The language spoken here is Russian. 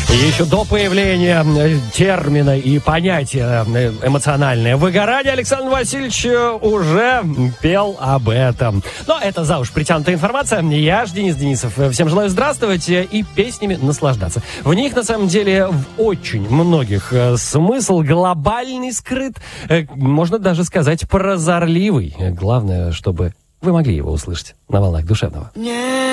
Еще до появления термина и понятия эмоциональное выгорание Александр Васильевич уже пел об этом. Но это за уж притянутая информация. Я ж Денис Денисов. Всем желаю здравствовать и песнями наслаждаться. В них, на самом деле, в очень многих смысл глобальный скрыт. Можно даже сказать прозорливый. Главное, чтобы вы могли его услышать на волнах душевного.